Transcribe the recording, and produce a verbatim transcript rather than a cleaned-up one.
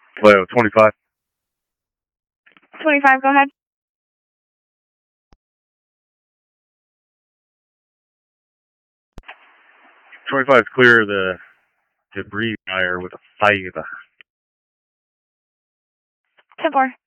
Well, twenty-five. twenty-five, go ahead. twenty-five is clear of the debris fire with a five. ten four.